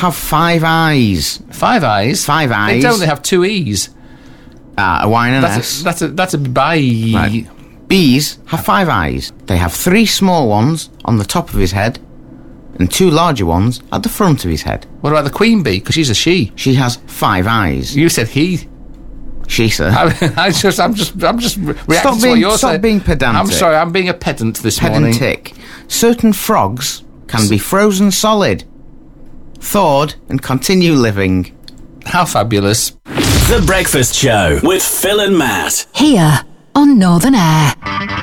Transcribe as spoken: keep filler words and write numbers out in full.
have five eyes. Five eyes? Five eyes. They don't, they have two E's. Ah, a Y and an That's S. a, that's a, that's a bye. Right. Bees have five eyes. They have three small ones on the top of his head and two larger ones at the front of his head. What about the queen bee? Because she's a she. She has five eyes. You said he. She, sir. I, I just, I'm just, I'm just reacting Stop to being, what you're stop saying. being pedantic. I'm sorry, I'm being a pedant this morning. Pedantic. Certain frogs can be frozen solid, thawed, and continue living. How fabulous. The Breakfast Show with Phil and Matt. Here on Northern Air.